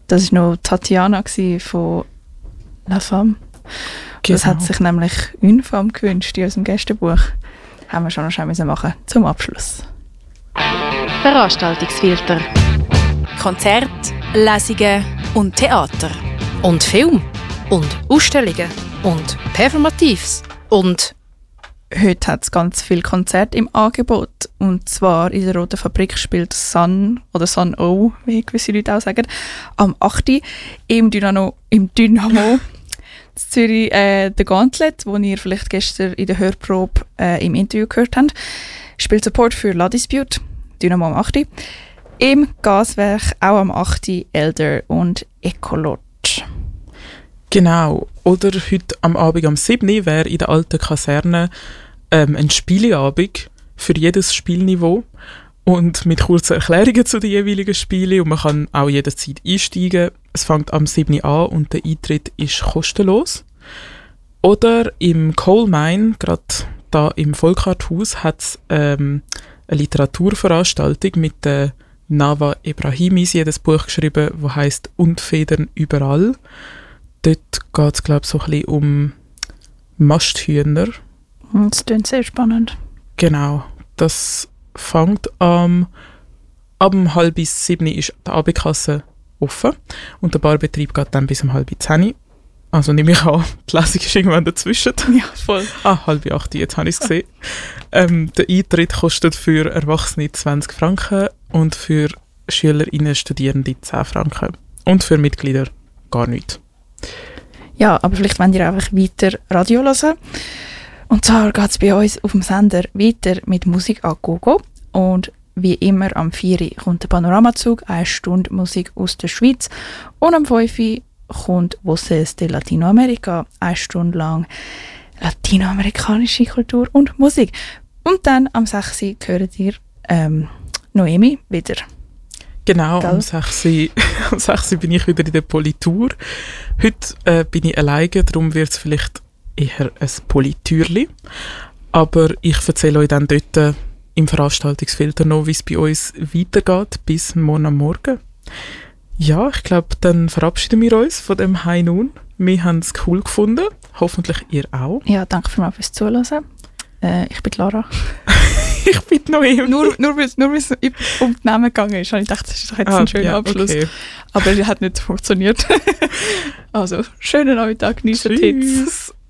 Das war noch Tatjana von La Femme. Genau. Das hat sich nämlich «Une Femme» gewünscht in unserem Gästebuch. Haben wir schon noch schnell machen zum Abschluss. Veranstaltungsfilter. Konzert, Lesungen und Theater. Und Film. Und Ausstellungen. Und Performatives. Und heute hat es ganz viele Konzerte im Angebot. Und zwar in der Roten Fabrik spielt Sun oder Sun O, wie gewisse Leute auch sagen, am 8. im Dynamo in Zürich der Gauntlet, wo ihr vielleicht gestern in der Hörprobe im Interview gehört habt, spielt Support für La Dispute, Dynamo am 8. Im Gaswerk auch am 8. Elder und Ecolot. Genau. Oder heute am Abend am 7. wäre in der alten Kaserne ein Spieleabend für jedes Spielniveau und mit kurzen Erklärungen zu den jeweiligen Spielen und man kann auch jederzeit einsteigen. Es fängt am 7. an und der Eintritt ist kostenlos. Oder im Coal Mine, gerade da im Volkart-Haus, hat es eine Literaturveranstaltung mit der Nava Ebrahimi. Sie hat ein Buch geschrieben, das heisst «Und Federn überall». Dort geht es, glaube ich, so ein bisschen um Masthühner. Das klingt sehr spannend. Genau. Das fängt ab 6:30 ist die Abendkasse offen und der Barbetrieb geht dann bis 7:30. Also nehme ich an, die Lesung ist irgendwann dazwischen. Ja, voll. 7:30, jetzt habe ich es gesehen. Der Eintritt kostet für Erwachsene 20 Franken und für SchülerInnen, Studierende 10 Franken. Und für Mitglieder gar nichts. Ja, aber vielleicht wollt ihr einfach weiter Radio hören. Und zwar geht es bei uns auf dem Sender weiter mit Musik an Gogo. Und wie immer am 4 kommt der Panoramazug, 1 Stunde Musik aus der Schweiz. Und am 5 kommt Voces de Latinoamerica, 1 Stunde lang latinoamerikanische Kultur und Musik. Und dann am 6 hört ihr Noemi wieder. Genau, am 6. bin ich wieder in der Politur. Heute bin ich alleine, darum wird es vielleicht eher ein Politürli. Aber ich erzähle euch dann dort im Veranstaltungsfilter noch, wie es bei uns weitergeht, bis morgen am Morgen. Ja, ich glaube, dann verabschieden wir uns von dem High Noon. Wir haben es cool gefunden. Hoffentlich ihr auch. Ja, danke vielmals fürs Zuhören. Ich bin Lara. Ich bin Noemi. Nur weil es um die Namen gegangen ist, habe ich gedacht, das ist doch jetzt ein schöner Abschluss. Okay. Aber es hat nicht funktioniert. Also, schönen Nachmittag, genießt die Hits.